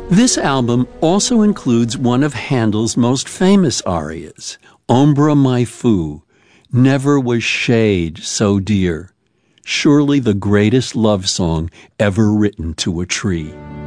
This album also includes one of Handel's most famous arias, Ombra mai fu, Never was shade so dear, surely the greatest love song ever written to a tree.